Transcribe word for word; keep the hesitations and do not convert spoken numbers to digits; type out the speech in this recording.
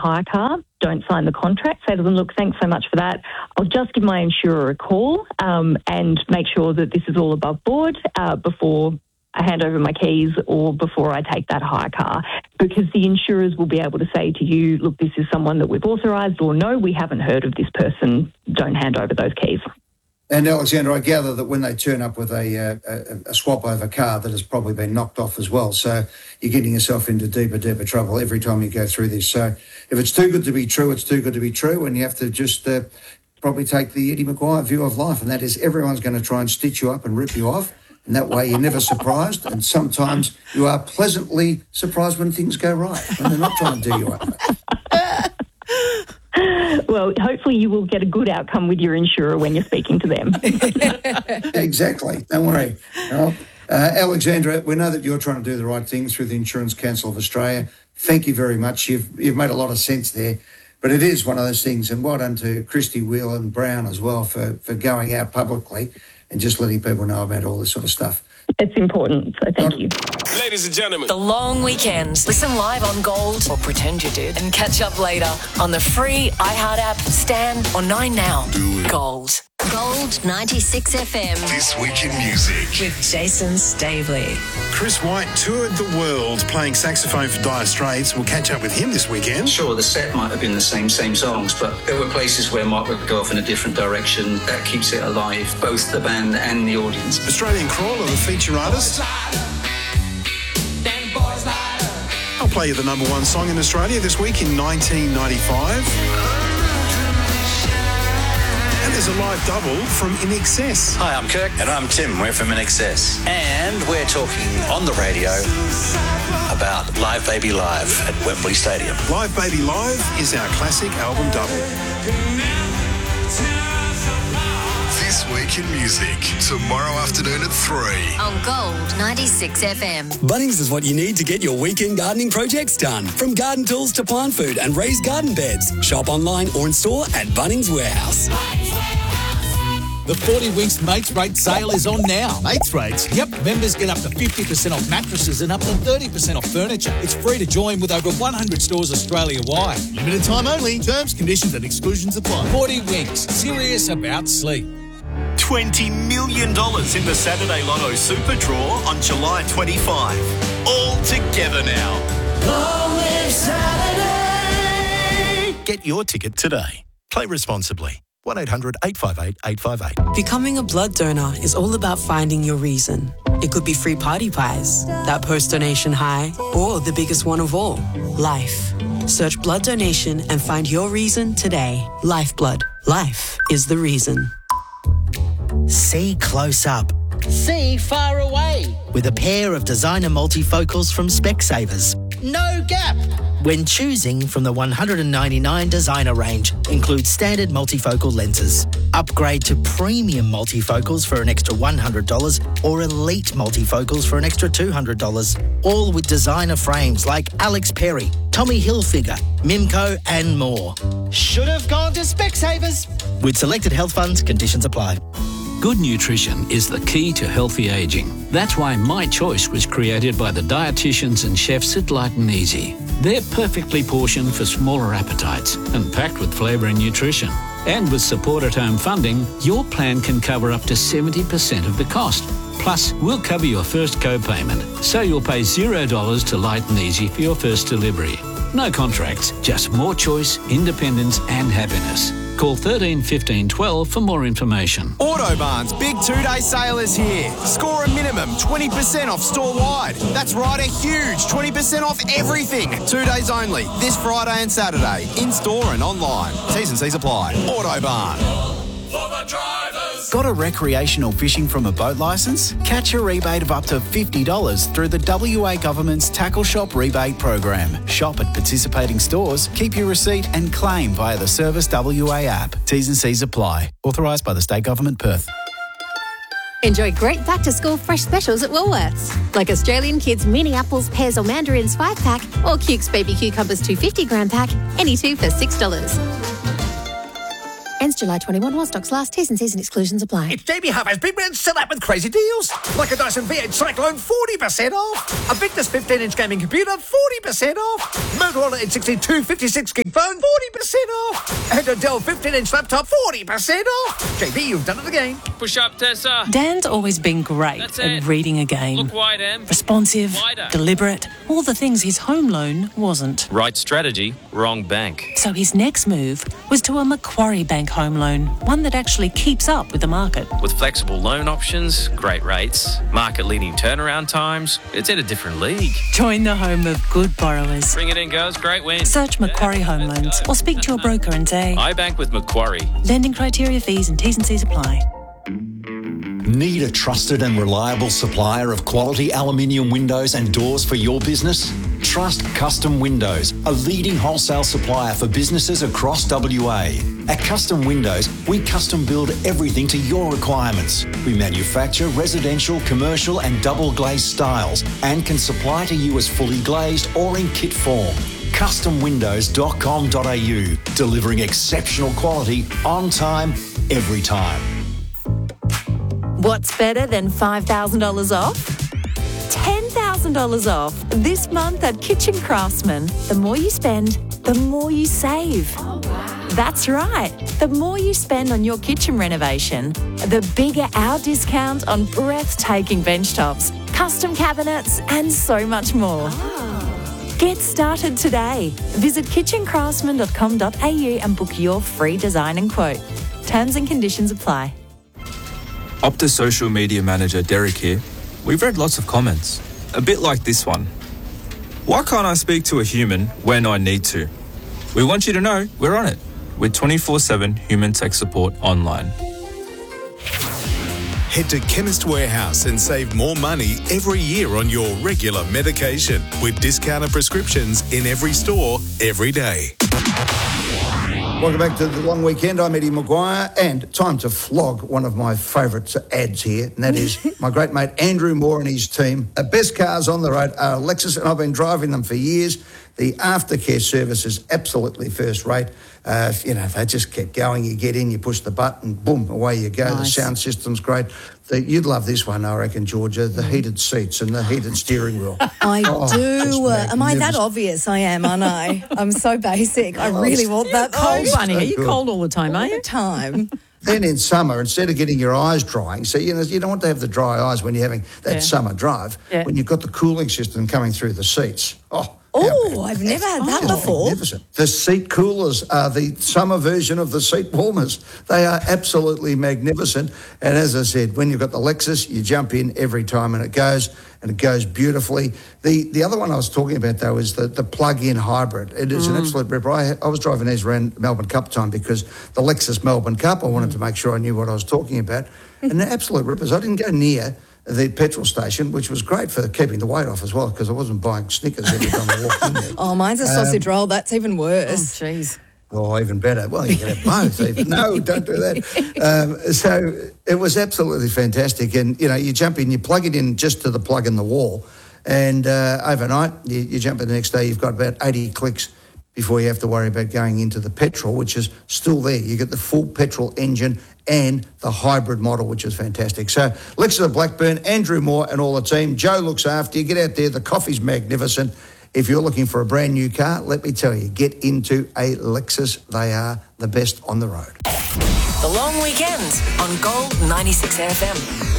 hire car, don't sign the contract. Say to them, look, thanks so much for that. I'll just give my insurer a call um, and make sure that this is all above board uh, before I hand over my keys or before I take that hire car, because the insurers will be able to say to you, look, this is someone that we've authorised, or no, we haven't heard of this person, don't hand over those keys. And Alexandra, I gather that when they turn up with a, uh, a, a swap over car that has probably been knocked off as well, so you're getting yourself into deeper, deeper trouble every time you go through this. So if it's too good to be true, it's too good to be true, and you have to just uh, probably take the Eddie Maguire view of life, and that is everyone's going to try and stitch you up and rip you off. And that way you're never surprised, and sometimes you are pleasantly surprised when things go right, when they're not trying to do you up. Well, hopefully you will get a good outcome with your insurer when you're speaking to them. Exactly. Don't worry. Well, uh, Alexandra, we know that you're trying to do the right thing through the Insurance Council of Australia. Thank you very much. You've, you've made a lot of sense there. But it is one of those things, and well done to Christy Whelan Brown as well for, for going out publicly and just letting people know about all this sort of stuff. It's important, so thank you. Ladies and gentlemen. The long weekends. Listen live on Gold, or pretend you did, and catch up later on the free iHeart app, Stan, or Nine Now. Gold. Gold ninety-six F M. This Week in Music. With Jason Staveley. Chris White toured the world playing saxophone for Dire Straits. We'll catch up with him this weekend. Sure, the set might have been the same, same songs, but there were places where Mark would go off in a different direction. That keeps it alive, both the band and the audience. Australian Crawler, the feature artist. I'll play you the number one song in Australia this week in nineteen ninety-five. And there's a live double from In Excess. Hi, I'm Kirk. And I'm Tim. We're from In Excess. And we're talking on the radio about Live Baby Live at Wembley Stadium. Live Baby Live is our classic album double. This Week in Music, tomorrow afternoon at three. On Gold ninety-six F M. Bunnings is what you need to get your weekend gardening projects done. From garden tools to plant food and raised garden beds. Shop online or in store at Bunnings Warehouse. The forty Winks Mates Rate sale is on now. Mates Rates? Yep. Members get up to fifty percent off mattresses and up to thirty percent off furniture. It's free to join with over one hundred stores Australia-wide. Limited time only. Terms, conditions and exclusions apply. forty Winks. Serious about sleep. twenty million dollars in the Saturday Lotto Super Draw on July twenty-fifth. All together now. Long live Saturday! Get your ticket today. Play responsibly. one eight hundred eight five eight eight five eight. Becoming a blood donor is all about finding your reason. It could be free party pies, that post-donation high, or the biggest one of all, life. Search blood donation and find your reason today. Lifeblood. Life is the reason. See close up. See far away. With a pair of designer multifocals from Specsavers. No gap. When choosing from the one hundred ninety-nine designer range, includes standard multifocal lenses. Upgrade to premium multifocals for an extra one hundred dollars or elite multifocals for an extra two hundred dollars. All with designer frames like Alex Perry, Tommy Hilfiger, Mimco and more. Should have gone to Specsavers. With selected health funds, conditions apply. Good nutrition is the key to healthy ageing. That's why My Choice was created by the dietitians and chefs at Light and Easy. They're perfectly portioned for smaller appetites and packed with flavour and nutrition. And with support at home funding, your plan can cover up to seventy percent of the cost. Plus, we'll cover your first co-payment, so you'll pay zero dollars to Light and Easy for your first delivery. No contracts, just more choice, independence and happiness. Call thirteen fifteen twelve for more information. Autobarn's big two-day sale is here. Score a minimum twenty percent off store-wide. That's right, a huge twenty percent off everything. Two days only, this Friday and Saturday, in-store and online. T's and C's apply. Autobarn. For the drivers. Got a recreational fishing from a boat licence? Catch a rebate of up to fifty dollars through the W A Government's Tackle Shop rebate program. Shop at participating stores, keep your receipt and claim via the Service W A app. T's and C's apply. Authorised by the State Government, Perth. Enjoy great back-to-school fresh specials at Woolworths. Like Australian Kids Mini Apples, Pears or Mandarins five pack or Cukes Baby Cucumbers two hundred fifty gram pack, any two for six dollars. Ends July twenty-one while stocks last. T's and C's and exclusions apply. It's J B Hi-Fi's Big Man Sell Out with crazy deals. Like a Dyson V eight Cyclone, forty percent off. A Victus fifteen-inch gaming computer, forty percent off. Motorola eight sixty-two fifty-six gig phone, forty percent off. And a Dell fifteen-inch laptop, forty percent off. J B, you've done it again. Push up, Tessa. Dan's always been great That's at it. reading a game. Look wide, Em. Responsive, Wider. deliberate, all the things his home loan wasn't. Right strategy, wrong bank. So his next move was to a Macquarie Bank home loan, one that actually keeps up with the market. With flexible loan options, great rates, market-leading turnaround times, it's in a different league. Join the home of good borrowers. Bring it in, girls. Great win. Search Macquarie Home Loans or speak to your broker and say, I bank with Macquarie. lending criteria, fees and T's and C's apply. Need a trusted and reliable supplier of quality aluminium windows and doors for your business? Trust Custom Windows, a leading wholesale supplier for businesses across W A. At Custom Windows, we custom build everything to your requirements. We manufacture residential, commercial and double glazed styles and can supply to you as fully glazed or in kit form. custom windows dot com dot a u, delivering exceptional quality on time, every time. What's better than five thousand dollars off? ten thousand dollars off this month at Kitchen Craftsman. The more you spend, the more you save. Oh, wow. That's right. The more you spend on your kitchen renovation, the bigger our discount on breathtaking bench tops, custom cabinets, and so much more. Oh. Get started today. Visit kitchen craftsman dot com dot a u and book your free design and quote. Terms and conditions apply. Optus social media manager Derek here. We've read lots of comments, a bit like this one. Why can't I speak to a human when I need to? We want you to know we're on it with twenty-four seven human tech support online. Head to Chemist Warehouse and save more money every year on your regular medication with discounted prescriptions in every store every day. Welcome back to the long weekend. I'm Eddie Maguire, and time to flog one of my favourite ads here, and that is my great mate Andrew Moore and his team. The best cars on the road are Lexus, and I've been driving them for years. The aftercare service is absolutely first rate. Uh, you know, they just get going. You get in, you push the button, boom, away you go. Nice. The sound system's great. The, you'd love this one, I reckon, Georgia, the heated seats and the heated steering wheel. I oh, do. Uh, am I that obvious? I am, aren't I? I'm so basic. I really want that. Cold, though. Bunny. Are you cold all the time, all are you? the time. Then in summer, instead of getting your eyes drying, so you know you don't want to have the dry eyes when you're having that Yeah. summer drive, Yeah. when you've got the cooling system coming through the seats. Oh, Oh, I've never had that Oh, before. magnificent. The seat coolers are the summer version of the seat warmers. They are absolutely magnificent. And as I said, when you've got the Lexus, you jump in every time and it goes, and it goes beautifully. The the other one I was talking about, though, is the, the plug-in hybrid. It is Mm. an absolute ripper. I, I was driving these around Melbourne Cup time because the Lexus Melbourne Cup, I wanted to make sure I knew what I was talking about. And they're absolute rippers. I didn't go near the petrol station, which was great for keeping the weight off as well, because I wasn't buying Snickers every time I walked in there. Oh, mine's a sausage Um, roll. That's even worse. Oh, jeez. Oh, even better. Well, you can have both. Even. No, don't do that. Um, so it was absolutely fantastic. And, you know, you jump in, you plug it in just to the plug in the wall, and uh, overnight, you, you jump in the next day, you've got about eighty clicks before you have to worry about going into the petrol, which is still there. You get the full petrol engine and the hybrid model, which is fantastic. So Lexus of Blackburn, Andrew Moore and all the team. Joe looks after you. Get out there. The coffee's magnificent. If you're looking for a brand new car, let me tell you, get into a Lexus. They are the best on the road. The Long Weekend on Gold ninety-six F M.